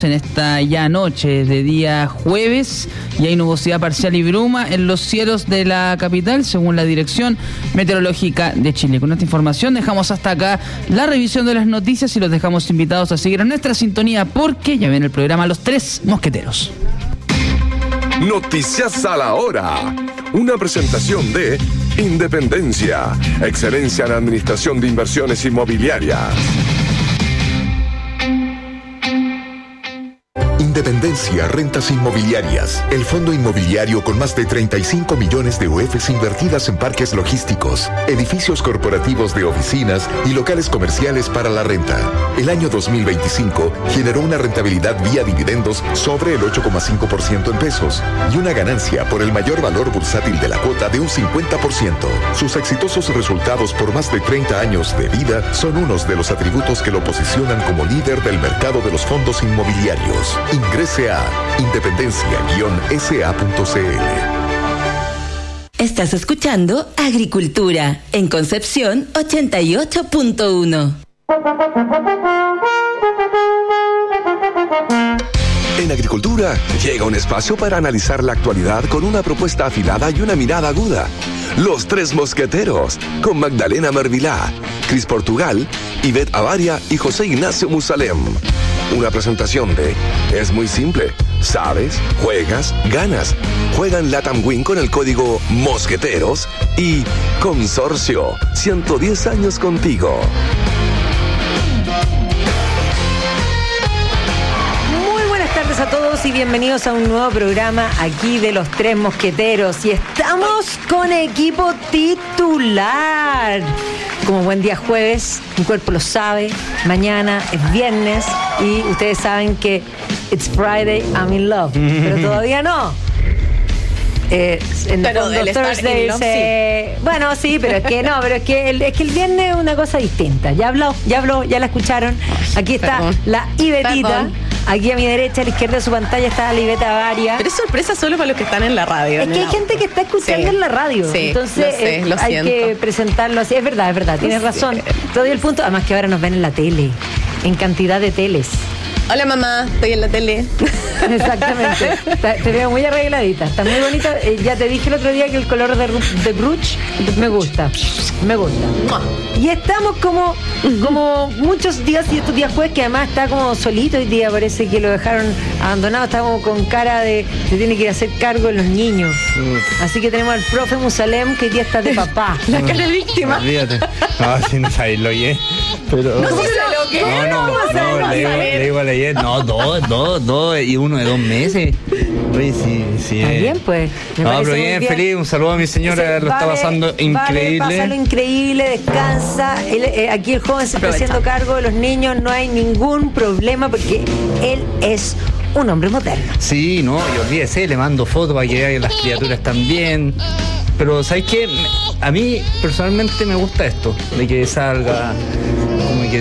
en esta ya noche de día jueves y hay nubosidad parcial y bruma en los cielos de la capital, según la Dirección Meteorológica de Chile. Con esta información dejamos hasta acá la revisión de las noticias y los dejamos invitados a seguir en nuestra sintonía porque ya viene el programa Los Tres Mosqueteros. Noticias a la hora. Una presentación de Independencia, excelencia en administración de inversiones inmobiliarias. Independencia Rentas Inmobiliarias, el fondo inmobiliario con más de 35 millones de UFs invertidas en parques logísticos, edificios corporativos de oficinas y locales comerciales para la renta. El año 2025 generó una rentabilidad vía dividendos sobre el 8,5% en pesos y una ganancia por el mayor valor bursátil de la cuota de un 50%. Sus exitosos resultados por más de 30 años de vida son unos de los atributos que lo posicionan como líder del mercado de los fondos inmobiliarios. Ingrese a independencia-sa.cl. Estás escuchando Agricultura en Concepción 88.1. En Agricultura llega un espacio para analizar la actualidad con una propuesta afilada y una mirada aguda. Los Tres Mosqueteros, con Magdalena Mervilá, Cris Portugal, Ivette Avaria y José Ignacio Musalem. Una presentación de Es muy simple. Sabes, juegas, ganas. Juega en Latam Win con el código Mosqueteros y Consorcio, 110 años contigo. A todos y bienvenidos a un nuevo programa aquí de Los Tres Mosqueteros y estamos con equipo titular. Como buen día jueves, mi cuerpo lo sabe, mañana es viernes y ustedes saben que it's Friday, I'm in love, pero todavía no. En pero el fondo Thursday sí. Bueno, sí, pero es que no, pero es que el viernes es una cosa distinta. Ya habló, ya la escucharon. Aquí está la Ivetita. Perdón. Aquí a mi derecha, a la izquierda de su pantalla está la Ivette Avaria. Pero es sorpresa solo para los que están en la radio. Es que hay gente que está escuchando en la radio. Sí, entonces lo hay siento. que presentarlo así. Es verdad, tienes razón. Te doy el punto. Además que ahora nos ven en la tele, en cantidad de teles. Hola mamá, estoy en la tele. Exactamente. Te veo muy arregladita. Está muy bonita. Ya te dije el otro día que el color de Bruch me gusta. Y estamos como muchos días y estos días jueves que además está como solito hoy día. Parece que lo dejaron abandonado. Está como con cara de se tiene que ir a hacer cargo de los niños. Así que tenemos al profe Musalem que hoy día está de papá. La cara de víctima. Olvídate. No, si no sabéis lo que es. Pero... No sé lo que le digo a la Iet, no, dos y uno de 2 meses. Oye, sí. Está bien, pues. No, pero bien, feliz. Un saludo a mi señora, lo está pasando increíble. Pásalo increíble, descansa. Aquí el joven se está haciendo cargo de los niños, no hay ningún problema porque él es un hombre moderno. Sí, no, y olvídese, le mando fotos para que vean que las criaturas están bien. Pero, ¿sabes qué? A mí, personalmente, me gusta esto, de que salga, como que...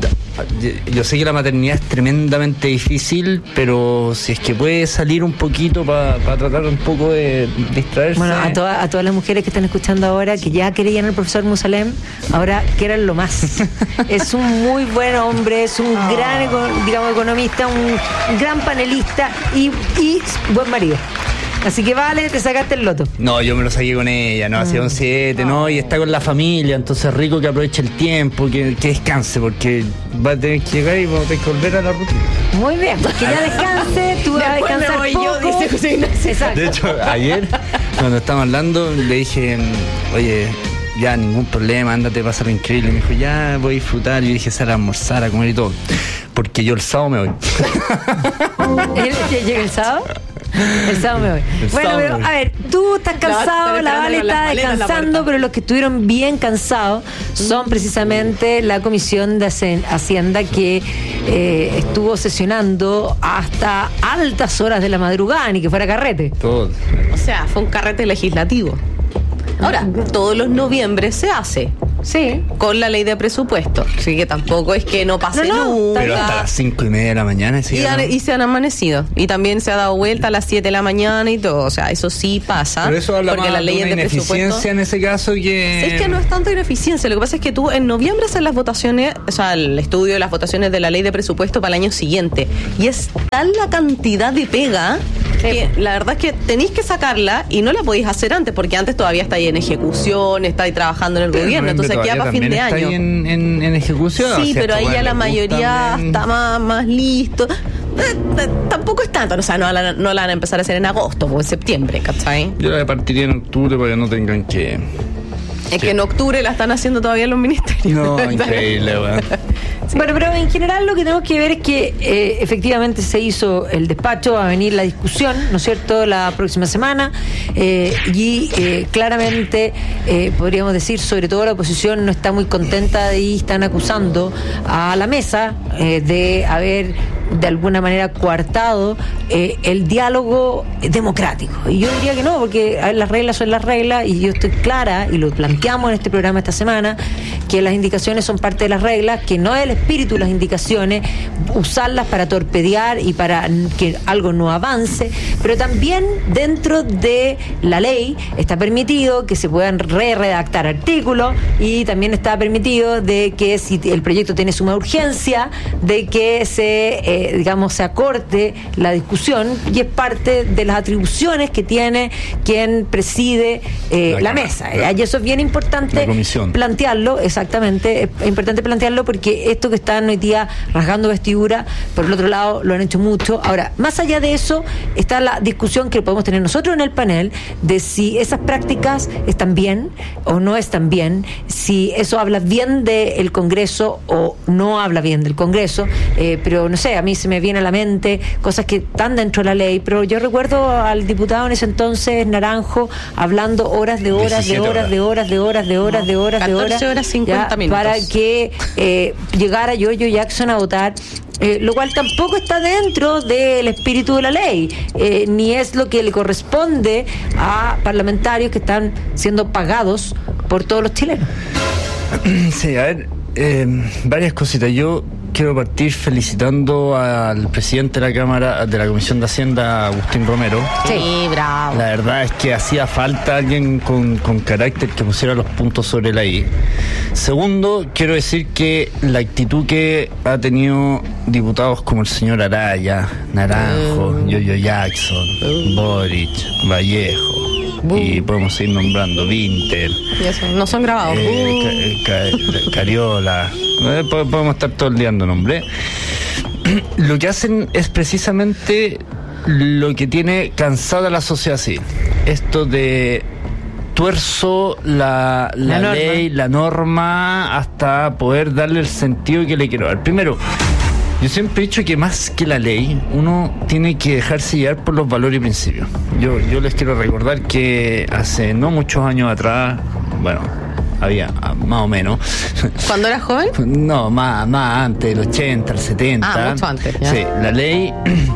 Yo sé que la maternidad es tremendamente difícil, pero si es que puede salir un poquito para tratar un poco de distraerse. Bueno, a todas las mujeres que están escuchando ahora, que ya querían al profesor Musalem, ahora quieran lo más. Es un muy buen hombre, es un gran economista, un gran panelista y buen marido. Así que vale, te sacaste el loto. No, yo me lo saqué con ella, no, hacía un 7, ¿no? Y está con la familia, entonces rico que aproveche el tiempo, que descanse, porque va a tener que llegar y vamos a tener que volver a la rutina. Muy bien, pues que ya descanse, tú vas a descansar poco. Dice José Ignacio. Exacto. De hecho, ayer, cuando estábamos hablando, le dije, oye, ya ningún problema, ándate, pásalo increíble. Me dijo, ya voy a disfrutar. Y yo dije, sal a almorzar, a comer y todo. Porque yo el sábado me voy. ¿Llega el sábado? El sábado me voy. Bueno, pero a ver, tú estás cansado, la Vale está descansando, pero los que estuvieron bien cansados son precisamente la Comisión de Hacienda que estuvo sesionando hasta altas horas de la madrugada, ni que fuera carrete. Todo. O sea, fue un carrete legislativo. Ahora, todos los noviembres se hace Sí. con la ley de presupuesto, así que tampoco es que no pase No, nunca. Pero hasta las 5:30 de la mañana. ¿Sí, Y se han amanecido. Y también se ha dado vuelta a las 7 de la mañana y todo. O sea, eso sí pasa. Pero eso habla porque más las leyes de una de presupuesto. ineficiencia en ese caso que... Es que no es tanto ineficiencia. Lo que pasa es que tú en noviembre haces las votaciones, o sea, el estudio de las votaciones de la ley de presupuesto para el año siguiente. Y es tal la cantidad de pega que la verdad es que tenéis que sacarla y no la podéis hacer antes, porque antes todavía estáis en ejecución, estáis trabajando en el gobierno, entonces queda para fin de año. Está ahí en ejecución. Sí, o sea, pero ahí esto, ya la le mayoría gusta, está más listo. Tampoco es tanto, o sea, no la van a empezar a hacer en agosto o en septiembre, ¿cachai? Yo la partiría en octubre para que no tengan que... Es que en octubre la están haciendo todavía los ministerios. No, increíble, weón. Sí. Bueno, pero en general lo que tenemos que ver es que efectivamente se hizo el despacho, va a venir la discusión, ¿no es cierto?, la próxima semana y claramente podríamos decir, sobre todo la oposición no está muy contenta y están acusando a la mesa de haber de alguna manera coartado el diálogo democrático. Y yo diría que no, porque las reglas son las reglas y yo estoy clara, y lo planteamos en este programa esta semana, que las indicaciones son parte de las reglas, que no es el espíritu de las indicaciones usarlas para torpedear y para que algo no avance, pero también dentro de la ley está permitido que se puedan redactar artículos, y también está permitido de que si el proyecto tiene suma urgencia, de que se acorte la discusión, y es parte de las atribuciones que tiene quien preside la mesa. Y eso es bien importante plantearlo, exactamente, es importante plantearlo porque esto que están hoy día rasgando vestidura, por el otro lado lo han hecho mucho. Ahora, más allá de eso, está la discusión que podemos tener nosotros en el panel de si esas prácticas están bien o no están bien, si eso habla bien del Congreso o no habla bien del Congreso, pero no sé, a mí se me viene a la mente cosas que están dentro de la ley, pero yo recuerdo al diputado en ese entonces, Naranjo, hablando horas 14 horas 50 minutos para que llegara Giorgio Jackson a votar, lo cual tampoco está dentro del espíritu de la ley, ni es lo que le corresponde a parlamentarios que están siendo pagados por todos los chilenos. Sí, a ver, varias cositas. Yo quiero partir felicitando al presidente de la Cámara, de la Comisión de Hacienda, Agustín Romero. Sí, bravo. La verdad es que hacía falta alguien con carácter que pusiera los puntos sobre la I. Segundo, quiero decir que la actitud que ha tenido diputados como el señor Araya, Naranjo, Giorgio Jackson, Boric, Vallejo, y podemos seguir nombrando Vinter, no son grabados. Cariola, podemos estar todo el día dando nombre. Lo que hacen es precisamente lo que tiene cansada la sociedad civil, esto de tuerzo la ley, la norma, hasta poder darle el sentido que le quiero dar. Primero, yo siempre he dicho que más que la ley, uno tiene que dejarse llevar por los valores y principios. Yo les quiero recordar que hace no muchos años atrás, bueno, había más o menos. ¿Cuándo eras joven? No, más antes, el 80, el 70. Ah, mucho antes, ya. Sí, la ley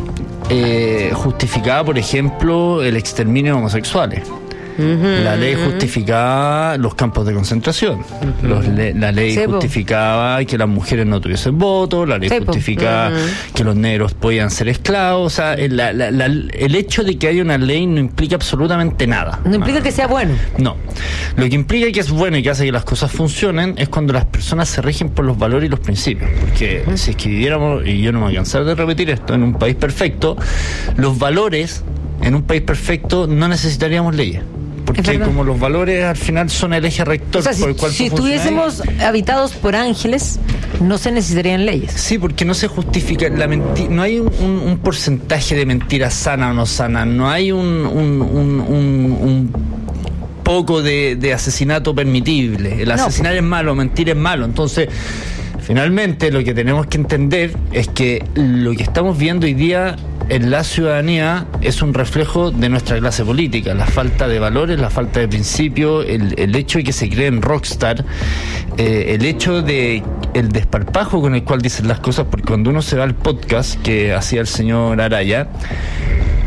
justificaba, por ejemplo, el exterminio de homosexuales. La ley justificaba los campos de concentración. La ley justificaba que las mujeres no tuviesen voto. La ley justificaba que los negros podían ser esclavos. O sea, el hecho de que haya una ley no implica absolutamente nada. No implica que sea bueno. No. Lo que implica que es bueno y que hace que las cosas funcionen es cuando las personas se rigen por los valores y los principios. Porque si es que viviéramos, y yo no me voy a cansar de repetir esto, en un país perfecto, los valores en un país perfecto no necesitaríamos leyes. Porque como los valores al final son el eje rector, o sea, por el cual si estuviésemos habitados por ángeles, no se necesitarían leyes. Sí, porque no se justifica la mentira, no hay un porcentaje de mentira sana o no sana, no hay un poco de asesinato permitible. El asesinar es malo, mentir es malo. Entonces, finalmente lo que tenemos que entender es que lo que estamos viendo hoy día en la ciudadanía es un reflejo de nuestra clase política, la falta de valores, la falta de principios, el hecho de que se creen rockstar, el hecho de el desparpajo con el cual dicen las cosas, porque cuando uno se va al podcast que hacía el señor Araya,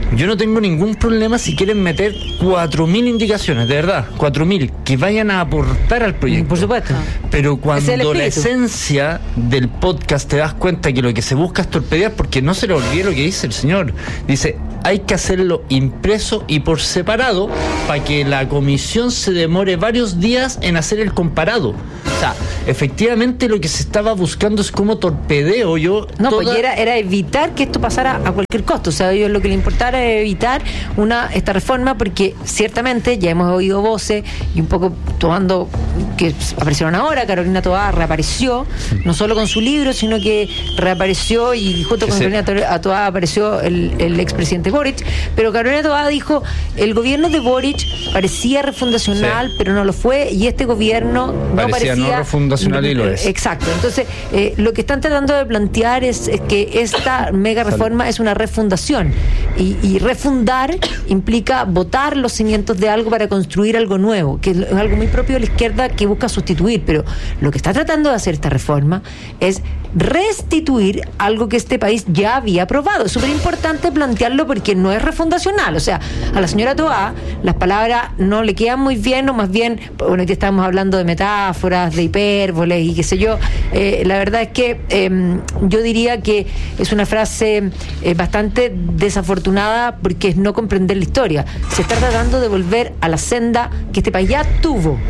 yo no tengo ningún problema si quieren meter 4.000 indicaciones, de verdad, 4.000, que vayan a aportar al proyecto. Por supuesto. Pero cuando Es el la espíritu. esencia del podcast te das cuenta que lo que se busca es torpedear, porque no se le olvide lo que dice el señor. Dice, hay que hacerlo impreso y por separado para que la comisión se demore varios días en hacer el comparado. O sea, efectivamente lo que se estaba buscando es como torpedeo yo. No, pues era evitar que esto pasara a cualquier costo. O sea, a ellos lo que les importara era evitar esta reforma, porque ciertamente ya hemos oído voces y un poco tomando que aparecieron ahora. Carolina Toá reapareció, no solo con su libro, sino que reapareció y junto con Carolina Toá apareció el expresidente Boric. Pero Carolina Toá dijo, el gobierno de Boric parecía refundacional, pero no lo fue, y este gobierno no parecía no refundacional y lo es. Exacto. Entonces, lo que están tratando de plantear es que esta mega reforma es una refundación. Y refundar implica botar los cimientos de algo para construir algo nuevo, que es algo muy propio de la izquierda que busca sustituir. Pero lo que está tratando de hacer esta reforma es restituir algo que este país ya había aprobado. Es súper importante plantearlo porque no es refundacional. O sea, a la señora Toá las palabras no le quedan muy bien, o más bien, bueno, aquí estamos hablando de metáforas, de hipérboles y qué sé yo. La verdad es que yo diría que es una frase bastante desafortunada, porque es no comprender la historia. Se está tratando de volver a la senda que este país ya tuvo,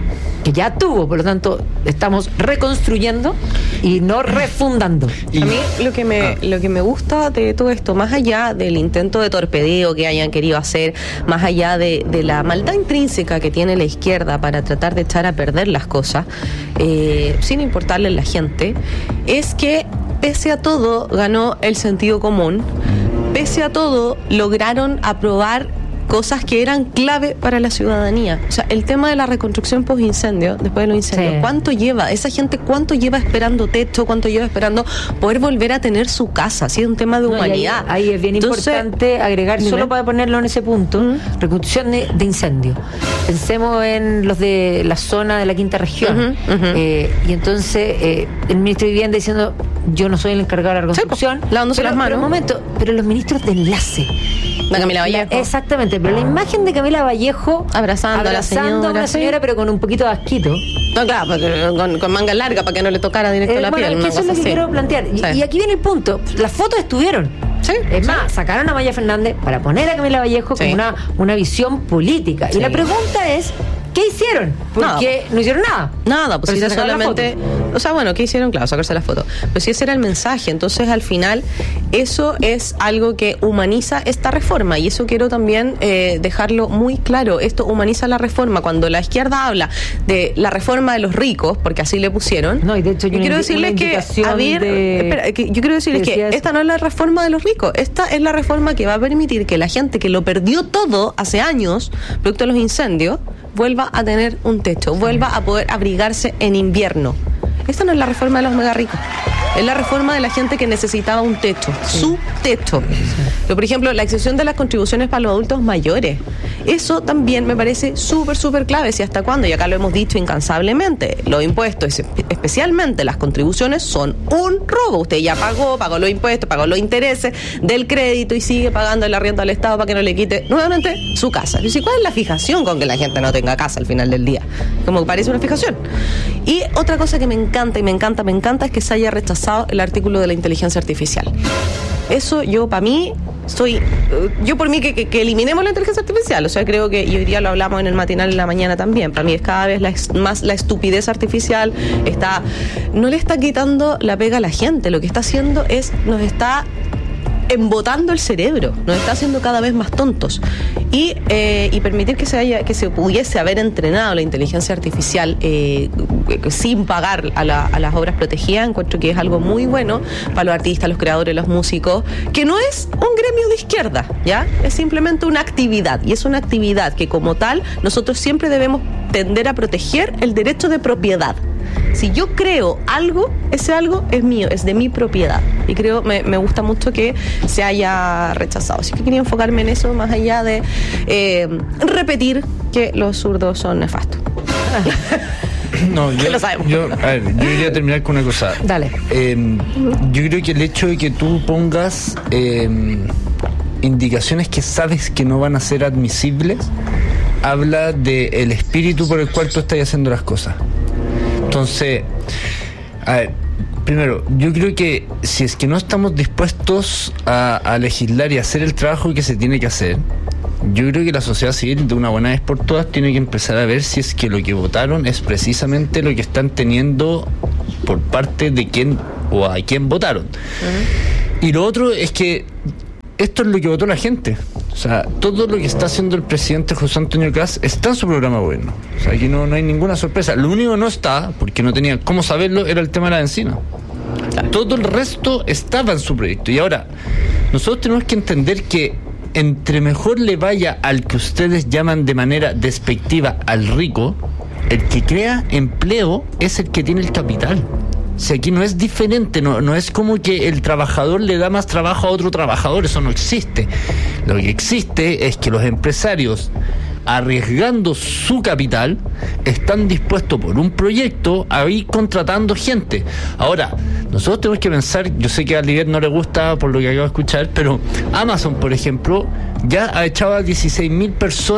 por lo tanto estamos reconstruyendo y no refundando. A mí lo que me gusta de todo esto, más allá del intento de torpedeo que hayan querido hacer, más allá de la maldad intrínseca que tiene la izquierda para tratar de echar a perder las cosas, sin importarle a la gente, es que pese a todo ganó el sentido común, pese a todo lograron aprobar cosas que eran clave para la ciudadanía. O sea, el tema de la reconstrucción post-incendio, después de los incendios, ¿cuánto lleva? Esa gente, ¿cuánto lleva esperando techo? ¿Cuánto lleva esperando poder volver a tener su casa? Si es un tema de humanidad. Ahí es bien importante agregar, solo para ponerlo en ese punto, reconstrucción de incendio. Pensemos en los de la zona de la quinta región. Y entonces el ministro de Vivienda diciendo, yo no soy el encargado de la reconstrucción. Lavándose las manos. Pero un momento, pero los ministros de enlace. La Camila Vallejo. Exactamente, pero la imagen de Camila Vallejo abrazando a la señora, pero con un poquito de asquito. No, claro, con manga larga para que no le tocara directo la piel. Eso es lo que quiero plantear. Y aquí viene el punto. Las fotos estuvieron. Es más, sacaron a Maya Fernández para poner a Camila Vallejo con una visión política. Y la pregunta es, ¿qué hicieron? Porque no hicieron nada. Nada, pues si solamente... O sea, bueno, ¿qué hicieron? Claro, sacarse la foto. Pero si ese era el mensaje, entonces al final eso es algo que humaniza esta reforma, y eso quiero también dejarlo muy claro. Esto humaniza la reforma. Cuando la izquierda habla de la reforma de los ricos, porque así le pusieron, no, y de hecho yo quiero decirles que, yo quiero decirles que esta no es la reforma de los ricos, esta es la reforma que va a permitir que la gente que lo perdió todo hace años, producto de los incendios, vuelva a tener un techo, vuelva a poder abrigarse en invierno. Esta no es la reforma de los mega ricos, es la reforma de la gente que necesitaba un techo, su techo. Pero, por ejemplo, la exención de las contribuciones para los adultos mayores, eso también me parece súper clave. Si hasta cuándo, y acá lo hemos dicho incansablemente, los impuestos, especialmente las contribuciones, son un robo. Usted ya pagó los impuestos, pagó los intereses del crédito y sigue pagando el arriendo al Estado para que no le quite nuevamente su casa. Y ¿cuál es la fijación con que la gente no tenga casa al final del día? Como parece una fijación. Y otra cosa que me encanta es que se haya rechazado el artículo de la inteligencia artificial. Eso yo, para mí, por mí que eliminemos la inteligencia artificial. O sea, creo que, y hoy día lo hablamos en el matinal en la mañana también, para mí es cada vez más la estupidez artificial. No le está quitando la pega a la gente, lo que está haciendo es, nos está embotando el cerebro, nos está haciendo cada vez más tontos, y permitir que se pudiese haber entrenado la inteligencia artificial sin pagar a las obras protegidas, encuentro que es algo muy bueno para los artistas, los creadores, los músicos, que no es un gremio de izquierda, ¿ya? Es simplemente una actividad, y es una actividad que como tal nosotros siempre debemos tender a proteger el derecho de propiedad. Si yo creo algo, ese algo es mío, es de mi propiedad. Y creo, me gusta mucho que se haya rechazado. Así que quería enfocarme en eso, más allá de repetir que los zurdos son nefastos. No, yo quería terminar con una cosa. Dale. Yo creo que el hecho de que tú pongas indicaciones que sabes que no van a ser admisibles, habla del espíritu por el cual tú estás haciendo las cosas. Entonces, a ver, primero, yo creo que si es que no estamos dispuestos a legislar y hacer el trabajo que se tiene que hacer, yo creo que la sociedad civil, de una buena vez por todas, tiene que empezar a ver si es que lo que votaron es precisamente lo que están teniendo por parte de quién o a quién votaron. Y lo otro es que esto es lo que votó la gente. O sea, todo lo que está haciendo el presidente José Antonio Kast está en su programa de gobierno. O sea, aquí no hay ninguna sorpresa. Lo único que no está, porque no tenía cómo saberlo, era el tema de la encina. Todo el resto estaba en su proyecto. Y ahora, nosotros tenemos que entender que entre mejor le vaya al que ustedes llaman de manera despectiva al rico, el que crea empleo es el que tiene el capital. O sea, aquí no es diferente, no es como que el trabajador le da más trabajo a otro trabajador, eso no existe. Lo que existe es que los empresarios, arriesgando su capital, están dispuestos por un proyecto a ir contratando gente. Ahora, nosotros tenemos que pensar, yo sé que a Oliver no le gusta por lo que acabo de escuchar, pero Amazon, por ejemplo, ya ha echado a 16.000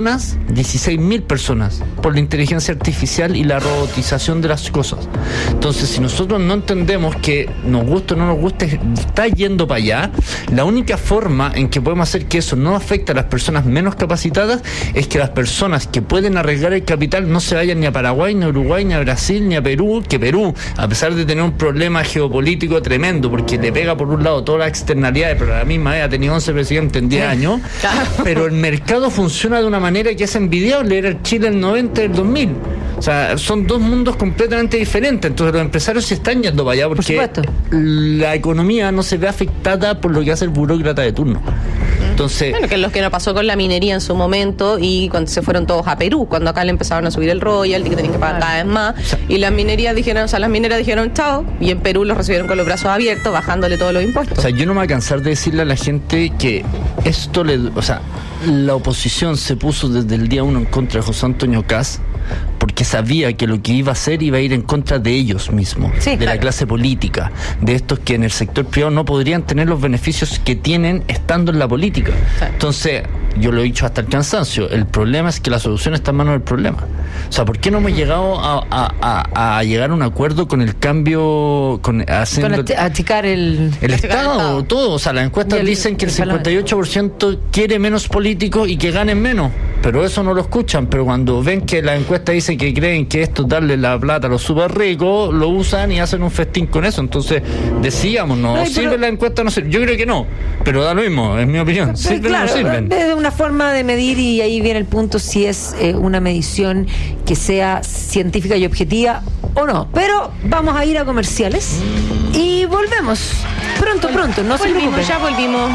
personas por la inteligencia artificial y la robotización de las cosas. Entonces, si nosotros no entendemos que nos guste o no nos guste, está yendo para allá, la única forma en que podemos hacer que eso no afecte a las personas menos capacitadas es que las personas que pueden arriesgar el capital no se vayan ni a Paraguay, ni a Uruguay, ni a Brasil, ni a Perú, que Perú, a pesar de tener un problema geopolítico tremendo, porque le pega por un lado todas las externalidades, pero a la misma vez ha tenido 11 presidentes en 10 años, pero el mercado funciona de una manera que es envidiable. Era el Chile del 90 y el 2000. O sea, son dos mundos completamente diferentes. Entonces los empresarios se están yendo para allá porque la economía no se ve afectada por lo que hace el burócrata de turno. Entonces, bueno, que es lo que nos pasó con la minería en su momento y cuando se fueron todos a Perú, cuando acá le empezaron a subir el royalty, que tenían que pagar cada vez más, y las minerías dijeron, las mineras dijeron chao, y en Perú los recibieron con los brazos abiertos, bajándole todos los impuestos. O sea, yo no me voy a cansar de decirle a la gente que esto la oposición se puso desde el día 1 en contra de José Antonio Kast porque sabía que lo que iba a hacer iba a ir en contra de ellos mismos, la clase política, de estos que en el sector privado no podrían tener los beneficios que tienen estando en la política. Entonces, yo lo he dicho hasta el cansancio, el problema es que la solución está en manos del problema. O sea, ¿por qué no hemos llegado a llegar a un acuerdo con el cambio, achicar el Estado, todo? O sea, las encuestas dicen que el 58% quiere menos políticos y que ganen menos, pero eso no lo escuchan. Pero cuando ven que las encuestas dicen que creen que esto es darle la plata a los súper ricos, lo usan y hacen un festín con eso. Entonces, decíamos, ¿sirve la encuesta o no sirve? Yo creo que no, pero da lo mismo, es mi opinión. ¿Sirven o no sirven? Es una forma de medir y ahí viene el punto si es una medición que sea científica y objetiva o no. Pero vamos a ir a comerciales y volvemos. Pronto, no se preocupen. Ya volvimos.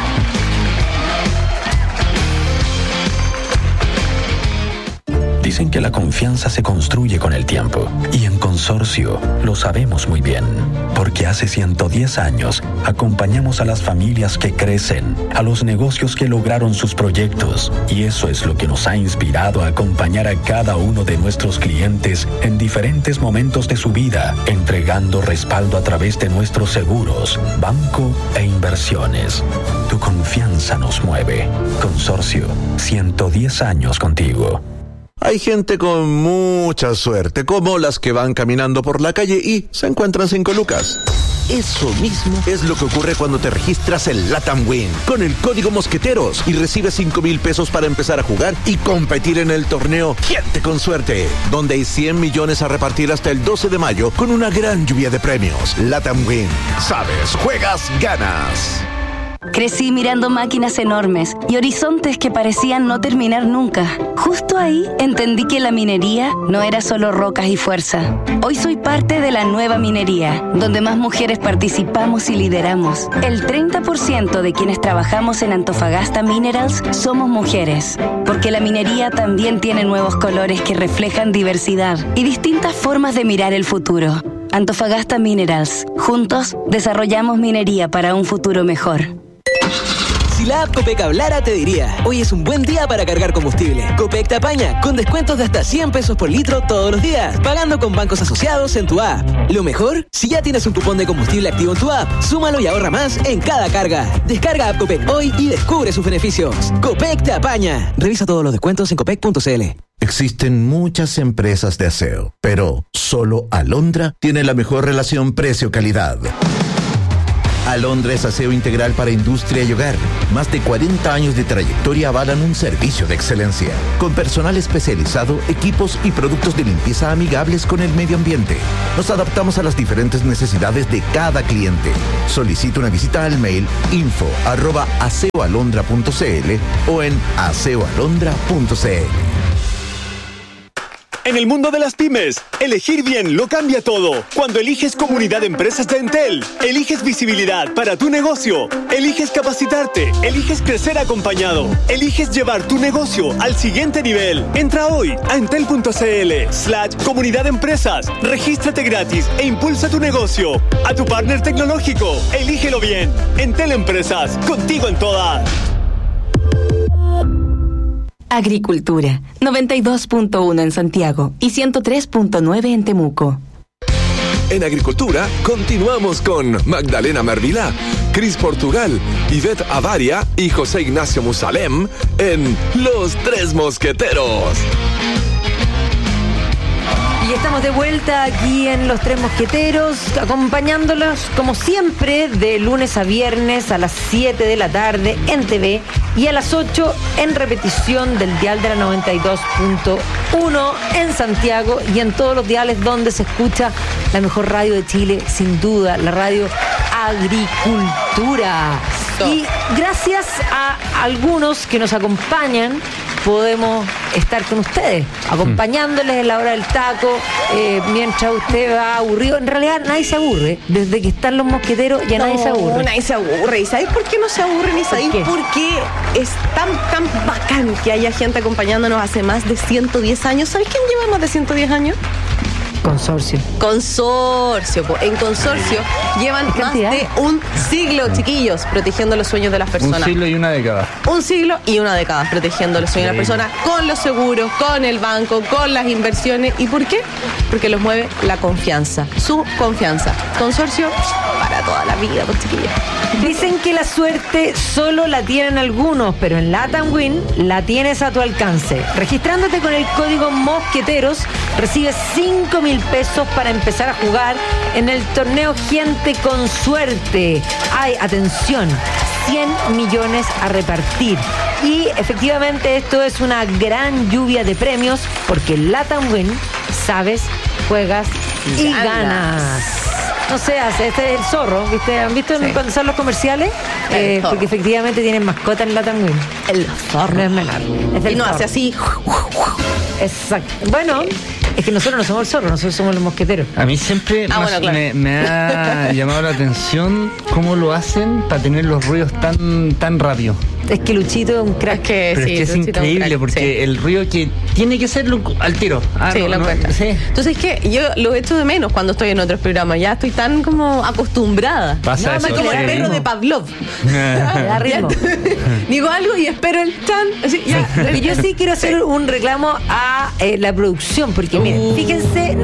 Dicen que la confianza se construye con el tiempo y en Consorcio lo sabemos muy bien, porque hace 110 años acompañamos a las familias que crecen, a los negocios que lograron sus proyectos, y eso es lo que nos ha inspirado a acompañar a cada uno de nuestros clientes en diferentes momentos de su vida, entregando respaldo a través de nuestros seguros, banco e inversiones. Tu confianza nos mueve. Consorcio, 110 años contigo. Hay gente con mucha suerte, como las que van caminando por la calle y se encuentran 5 lucas. Eso mismo es lo que ocurre cuando te registras en LATAM Win con el código Mosqueteros y recibes 5,000 pesos para empezar a jugar y competir en el torneo Gente con Suerte, donde hay 100 millones a repartir hasta el 12 de mayo con una gran lluvia de premios. LATAM Win. Sabes, juegas, ganas. Crecí mirando máquinas enormes y horizontes que parecían no terminar nunca. Justo ahí entendí que la minería no era solo rocas y fuerza. Hoy soy parte de la nueva minería, donde más mujeres participamos y lideramos. El 30% de quienes trabajamos en Antofagasta Minerals somos mujeres, porque la minería también tiene nuevos colores que reflejan diversidad y distintas formas de mirar el futuro. Antofagasta Minerals. Juntos desarrollamos minería para un futuro mejor. Si la app Copec hablara, te diría: hoy es un buen día para cargar combustible. Copec te apaña con descuentos de hasta 100 pesos por litro todos los días, pagando con bancos asociados en tu app. Lo mejor, si ya tienes un cupón de combustible activo en tu app, súmalo y ahorra más en cada carga. Descarga app Copec hoy y descubre sus beneficios. Copec te apaña. Revisa todos los descuentos en copec.cl. Existen muchas empresas de aseo, pero solo Alondra tiene la mejor relación precio-calidad. Alondra es aseo integral para industria y hogar. Más de 40 años de trayectoria avalan un servicio de excelencia, con personal especializado, equipos y productos de limpieza amigables con el medio ambiente. Nos adaptamos a las diferentes necesidades de cada cliente. Solicita una visita al mail info@aseoalondra.cl o en aseoalondra.cl. En el mundo de las pymes, elegir bien lo cambia todo. Cuando eliges Comunidad de Empresas de Entel, eliges visibilidad para tu negocio, eliges capacitarte, eliges crecer acompañado, eliges llevar tu negocio al siguiente nivel. Entra hoy a entel.cl/comunidad de empresas, regístrate gratis e impulsa tu negocio. A tu partner tecnológico, elígelo bien. Entel Empresas, contigo en todas. Agricultura, 92.1 en Santiago y 103.9 en Temuco. En Agricultura, continuamos con Magdalena Mervilá, Cris Portugal, Ivette Avaria y José Ignacio Musalem en Los Tres Mosqueteros. Y estamos de vuelta aquí en Los Tres Mosqueteros, acompañándolos como siempre de lunes a viernes a las 7 de la tarde en TV y a las 8 en repetición del dial de la 92.1 en Santiago y en todos los diales donde se escucha la mejor radio de Chile, sin duda, la radio Agricultura. Y gracias a algunos que nos acompañan, podemos estar con ustedes, acompañándoles en la hora del taco, mientras usted va aburrido. En realidad nadie se aburre, desde que están los mosqueteros ya nadie se aburre. Nadie se aburre. ¿Y sabéis por qué no se aburren? ¿Y sabéis por qué es tan bacán que haya gente acompañándonos hace más de 110 años? ¿Sabéis quién lleva más de 110 años? Consorcio. En Consorcio llevan más de un siglo, chiquillos, protegiendo los sueños de las personas. Un siglo y una década. Un siglo y una década protegiendo los sueños de las personas con los seguros, con el banco, con las inversiones. ¿Y por qué? Porque los mueve la confianza, su confianza. Consorcio para toda la vida, pues, chiquillos. Dicen que la suerte solo la tienen algunos, pero en Latam Win la tienes a tu alcance. Registrándote con el código Mosqueteros, recibes 5.000 pesos para empezar a jugar en el torneo Gente con Suerte. Hay, atención, 100 millones a repartir. Y efectivamente esto es una gran lluvia de premios, porque en Latam Win sabes, juegas y ganas. No sé, este es el zorro, ¿viste? ¿Han visto cuando salen los comerciales? Porque efectivamente tienen mascota en Latam Win. El zorro. No es menor. Es y no zorro. hace así. Exacto. Bueno, es que nosotros no somos el zorro, nosotros somos los mosqueteros. A mí siempre claro. me ha llamado la atención cómo lo hacen para tener los ruidos tan rápido. Es que Luchito es un crack. Pero es que es increíble porque el ruido que tiene que ser al tiro. Lo encuentra. Sí. Entonces es que yo lo echo de menos cuando estoy en otros programas. Ya estoy tan como acostumbrada. Pasa eso, como el perro de Pavlov. Da ritmo. Digo algo y espero el chan. Así, ya. Yo sí quiero hacer un reclamo a la producción, porque miren, fíjense,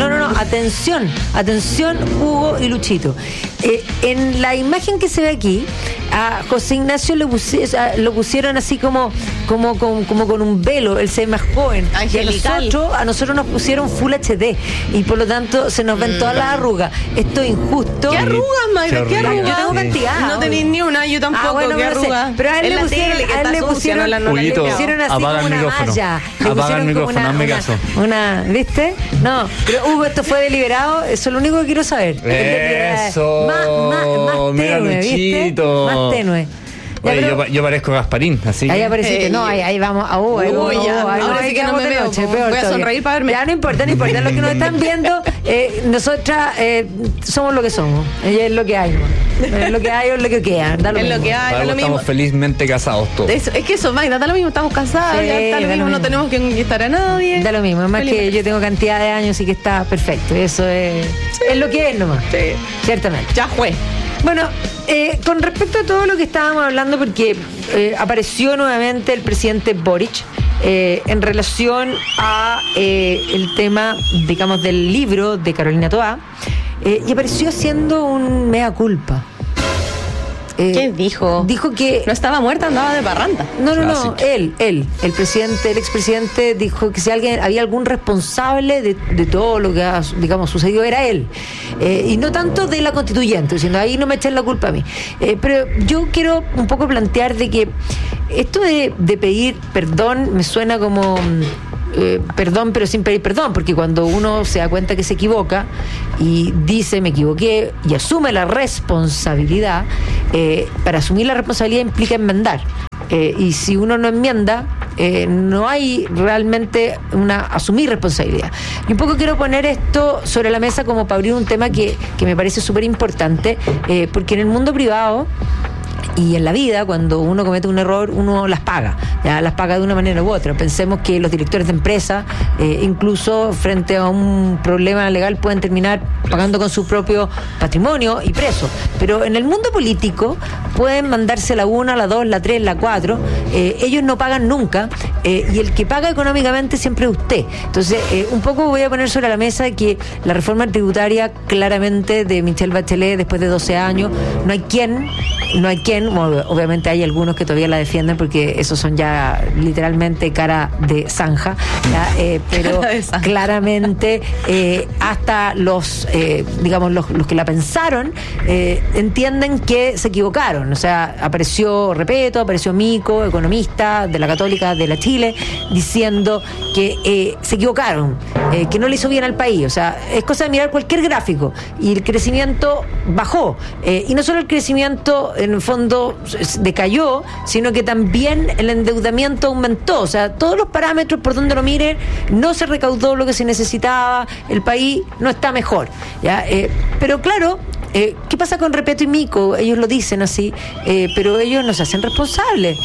atención Hugo y Luchito. En la imagen que se ve aquí, a José Ignacio lo pusieron así como con un velo, él se ve más joven. Angelical. Y a nosotros nos pusieron Full HD y por lo tanto se nos ven todas las arrugas. Esto es injusto. ¿Qué arrugas, Mayra? ¿Qué arrugas? Yo tengo cantidad. No tenéis ni una, yo tampoco. Bueno, ¿Qué arrugas? Pero a él le pusieron, le pusieron así apaga como el una micrófono. malla. Apaga el micrófono, hazme caso. ¿Viste? No, pero Hugo, esto fue deliberado, eso es lo único que quiero saber. Eso. Más Mira, tenue, ¿viste? Luchito. Más tenue. Ya, oye, yo parezco Gasparín, así. Ahí apareciste. No, ahí vamos. Ahora sí que no me veo. Voy a sonreír para verme. Ya no importa. Los que nos están viendo, nosotras somos lo que somos. Es lo que hay. Es lo que hay o es lo que queda. Da lo es mismo. lo que hay, da lo mismo. Estamos felizmente casados todos. Es que eso, Magda, da lo mismo, estamos casados, Sí, da lo mismo, no tenemos que conquistar a nadie. Da lo mismo, además que yo tengo cantidad de años y que está perfecto. Eso es lo que es nomás. Sí. Ciertamente. Ya fue. Bueno, con respecto a todo lo que estábamos hablando, porque apareció nuevamente el presidente Boric en relación a el tema, digamos, del libro de Carolina Toá, y apareció haciendo un mea culpa. ¿Qué dijo? Dijo que no estaba muerta, andaba de parranda. No, él, el expresidente dijo que si había algún responsable de todo lo que ha, digamos, sucedido, era él. Y no tanto de la constituyente, diciendo ahí no me echen la culpa a mí. Pero yo quiero un poco plantear de que esto de pedir perdón me suena como perdón pero sin pedir perdón, porque cuando uno se da cuenta que se equivoca y dice me equivoqué y asume la responsabilidad, para asumir la responsabilidad implica enmendar, y si uno no enmienda, no hay realmente asumir responsabilidad. Y un poco quiero poner esto sobre la mesa como para abrir un tema que me parece súper importante, porque en el mundo privado y en la vida, cuando uno comete un error, uno las paga de una manera u otra. Pensemos que los directores de empresa, incluso frente a un problema legal, pueden terminar pagando con su propio patrimonio y preso. Pero en el mundo político pueden mandarse la 1, la 2, la 3, la 4. Ellos no pagan nunca, y el que paga económicamente siempre es usted. Entonces, un poco voy a poner sobre la mesa que la reforma tributaria, claramente, de Michelle Bachelet, después de 12 años, no hay quien, obviamente hay algunos que todavía la defienden porque esos son ya literalmente cara de zanja, pero claramente hasta los que la pensaron entienden que se equivocaron. O sea, apareció Repeto, apareció Mico, economista de la Católica de la Chile, diciendo que se equivocaron, que no le hizo bien al país. O sea, es cosa de mirar cualquier gráfico y el crecimiento bajó, y no solo el crecimiento en el fondo decayó, sino que también el endeudamiento aumentó. O sea, todos los parámetros por donde lo miren, no se recaudó lo que se necesitaba, el país no está mejor, ¿ya? Pero claro, ¿qué pasa con Repeto y Mico? Ellos lo dicen así, pero ellos no se hacen responsables,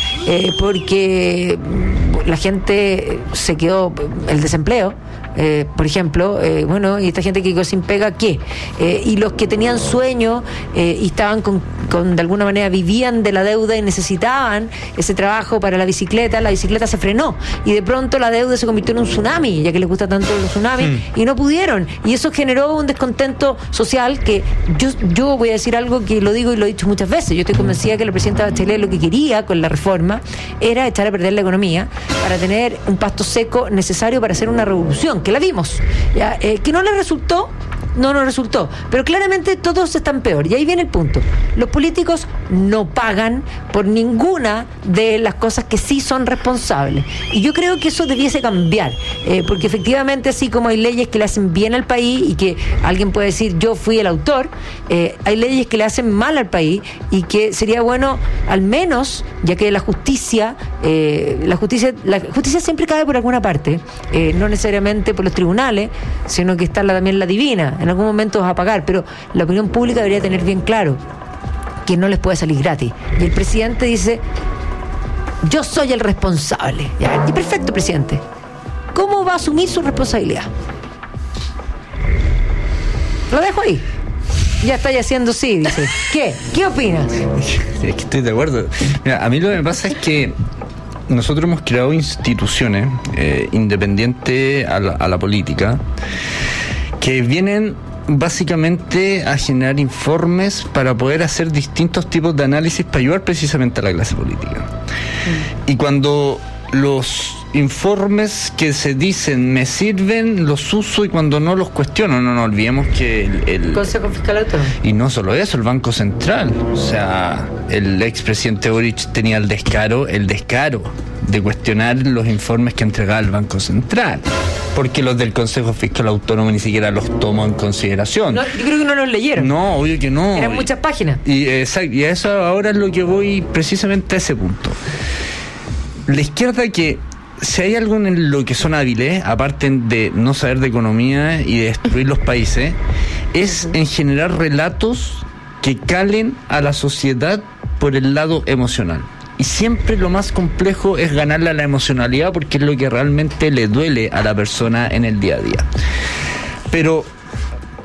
porque la gente se quedó, el desempleo, por ejemplo, y esta gente que quedó sin pega, ¿qué? Y los que tenían sueño y estaban con de alguna manera vivían de la deuda y necesitaban ese trabajo para la bicicleta se frenó y de pronto la deuda se convirtió en un tsunami, ya que les gusta tanto los tsunamis, y no pudieron, y eso generó un descontento social que yo voy a decir algo que lo digo y lo he dicho muchas veces. Yo estoy convencida que la presidenta Bachelet lo que quería con la reforma era echar a perder la economía para tener un pasto seco necesario para hacer una revolución, que la vimos, ¿ya? Que no le resultó. No nos resultó, pero claramente todos están peor, y ahí viene el punto. Los políticos no pagan por ninguna de las cosas que sí son responsables, y yo creo que eso debiese cambiar, porque efectivamente, así como hay leyes que le hacen bien al país y que alguien puede decir yo fui el autor, hay leyes que le hacen mal al país y que sería bueno, al menos, ya que la justicia siempre cae por alguna parte, no necesariamente por los tribunales, sino que está también la divina. En algún momento vas a pagar, pero la opinión pública debería tener bien claro que no les puede salir gratis. Y el presidente dice, yo soy el responsable. ¿Ya? Y perfecto, presidente. ¿Cómo va a asumir su responsabilidad? Lo dejo ahí. Ya estáis haciendo sí, dice. ¿Qué opinas? Es que estoy de acuerdo. Mira, a mí lo que me pasa es que nosotros hemos creado instituciones independientes a la política, que vienen básicamente a generar informes para poder hacer distintos tipos de análisis para ayudar precisamente a la clase política. Y cuando los informes que se dicen me sirven, los uso, y cuando no, los cuestiono. No nos olvidemos que el Consejo Fiscal Autónomo, y no solo eso, el Banco Central, o sea, el expresidente Boric tenía el descaro de cuestionar los informes que entregaba el Banco Central, porque los del Consejo Fiscal Autónomo ni siquiera los tomó en consideración. No, yo creo que no los leyeron. No, obvio que no. Eran muchas páginas. Y a eso ahora es lo que voy, precisamente a ese punto. La izquierda, que si hay algo en lo que son hábiles, aparte de no saber de economía y de destruir los países, es en generar relatos que calen a la sociedad por el lado emocional. Y siempre lo más complejo es ganarle a la emocionalidad, porque es lo que realmente le duele a la persona en el día a día. Pero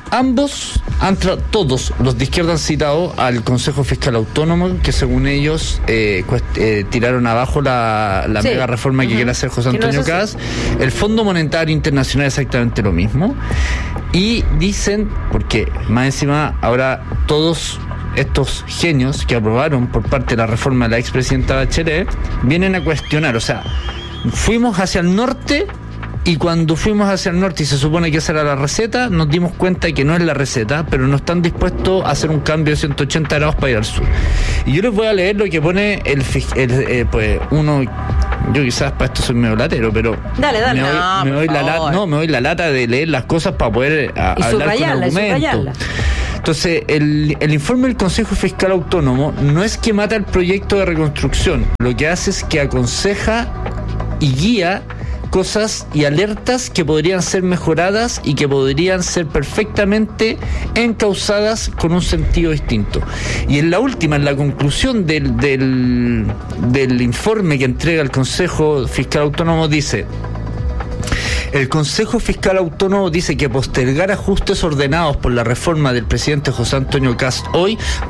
Todos los de izquierda han citado al Consejo Fiscal Autónomo, que según ellos tiraron abajo la mega reforma que quiere hacer José Antonio Kast. El Fondo Monetario Internacional exactamente lo mismo. Y dicen, porque más encima ahora todos estos genios que aprobaron por parte de la reforma de la expresidenta Bachelet vienen a cuestionar, o sea, fuimos hacia el norte. Y cuando fuimos hacia el norte y se supone que esa era la receta, nos dimos cuenta que no es la receta, pero no están dispuestos a hacer un cambio de 180 grados para ir al sur. Y yo les voy a leer lo que pone pues uno. Yo quizás para esto soy medio latero, pero dale. Me doy la lata de leer las cosas para poder hablar con argumento. Entonces, el informe del Consejo Fiscal Autónomo no es que mata el proyecto de reconstrucción, lo que hace es que aconseja y guía cosas y alertas que podrían ser mejoradas y que podrían ser perfectamente encauzadas con un sentido distinto. Y en la conclusión del informe que entrega el Consejo Fiscal Autónomo dice: el Consejo Fiscal Autónomo dice que postergar ajustes ordenados por la reforma del presidente José Antonio Kast hoy